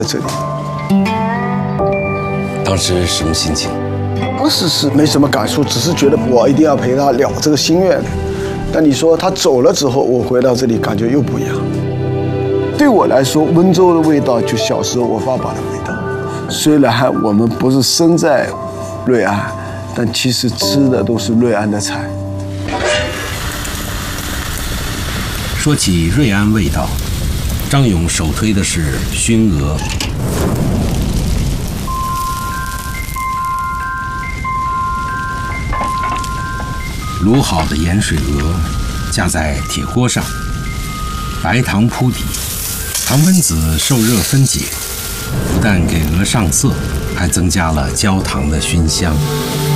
这里。 当时什么心情？ 当时是没什么感触，只是觉得我一定要陪他了这个心愿。但你说他走了之后，我回到这里感觉又不一样。对我来说，温州的味道就小时候我爸爸的味道。虽然我们不是生在瑞安，但其实吃的都是瑞安的菜。 说起瑞安味道，张勇首推的是熏鹅。卤好的盐水鹅架在铁锅上，白糖铺底，糖分子受热分解，不但给鹅上色，还增加了焦糖的熏香。